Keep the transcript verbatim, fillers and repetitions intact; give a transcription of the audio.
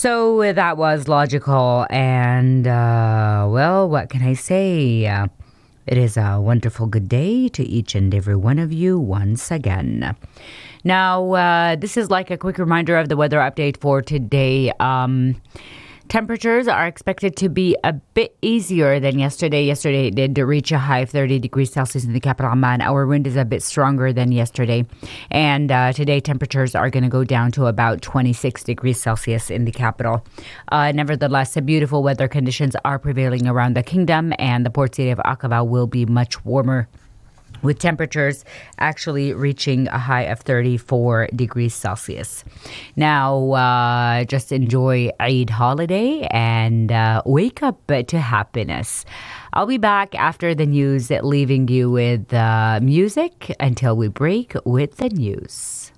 So that was logical, and uh, well, what can I say? Uh, it is a wonderful good day to each and every one of you once again. Now, uh, this is like a quick reminder of the weather update for today. Um, temperatures are expected to be a bit easier than yesterday. Yesterday it did reach a high of thirty degrees Celsius in the capital Amman. Our wind is a bit stronger than yesterday. And uh, today temperatures are going to go down to about twenty-six degrees Celsius in the capital. Uh, nevertheless, the beautiful weather conditions are prevailing around the kingdom, and the port city of Aqaba will be much warmer, with temperatures actually reaching a high of thirty-four degrees Celsius. Now, uh, just enjoy Eid holiday and uh, wake up to happiness. I'll be back after the news, leaving you with uh, music until we break with the news.